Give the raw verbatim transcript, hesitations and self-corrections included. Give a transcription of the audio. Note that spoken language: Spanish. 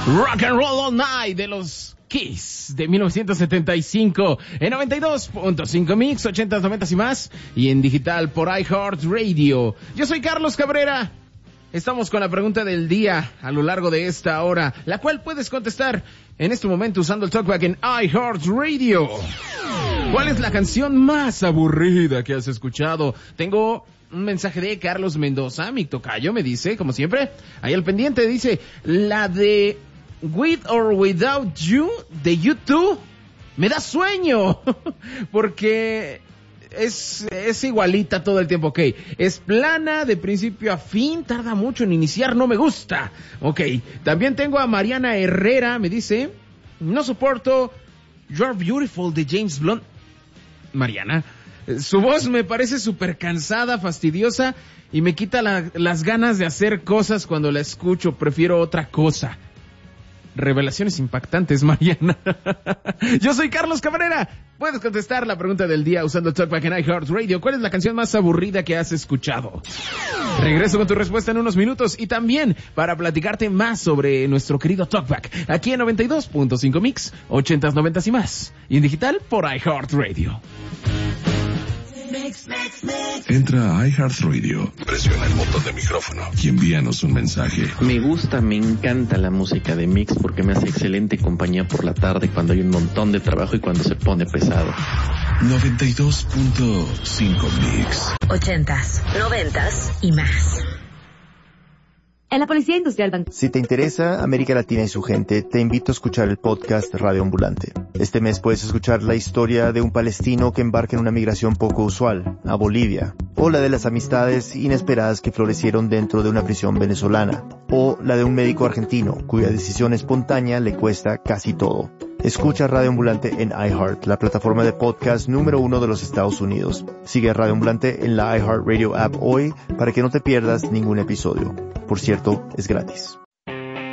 Rock and Roll All Night de los Kiss de mil novecientos setenta y cinco en noventa y dos punto cinco Mix, ochentas, noventas y más, y en digital por iHeartRadio. Yo soy Carlos Cabrera. Estamos con la pregunta del día a lo largo de esta hora, la cual puedes contestar en este momento usando el TalkBack en iHeartRadio. ¿Cuál es la canción más aburrida que has escuchado? Tengo un mensaje de Carlos Mendoza, mi tocayo, me dice, como siempre, ahí al pendiente, dice, la de With or Without You de U dos, me da sueño, porque es, es igualita todo el tiempo, ok, es plana de principio a fin, tarda mucho en iniciar, no me gusta, ok. También tengo a Mariana Herrera, me dice, no soporto You're Beautiful de James Blunt. Mariana, su voz me parece súper cansada, fastidiosa, y me quita la, las ganas de hacer cosas cuando la escucho, prefiero otra cosa. Revelaciones impactantes, Mariana. Yo soy Carlos Cabrera. Puedes contestar la pregunta del día usando el TalkBack en iHeartRadio. ¿Cuál es la canción más aburrida que has escuchado? Regreso con tu respuesta en unos minutos y también para platicarte más sobre nuestro querido TalkBack aquí en noventa y dos punto cinco Mix, ochentas, noventas y más, y en digital por iHeartRadio. Entra a iHeartRadio, presiona el botón de micrófono y envíanos un mensaje. Me gusta, me encanta la música de Mix porque me hace excelente compañía por la tarde cuando hay un montón de trabajo y cuando se pone pesado. noventa y dos punto cinco Mix. Ochentas, noventas y más. En la Policía Industrial Ban- Si te interesa América Latina y su gente, te invito a escuchar el podcast Radio Ambulante. Este mes puedes escuchar la historia de un palestino que embarca en una migración poco usual, a Bolivia, o la de las amistades inesperadas que florecieron dentro de una prisión venezolana, o la de un médico argentino cuya decisión espontánea le cuesta casi todo. Escucha Radio Ambulante en iHeart, la plataforma de podcast número uno de los Estados Unidos. Sigue Radio Ambulante en la iHeartRadio app hoy para que no te pierdas ningún episodio. Por cierto, es gratis.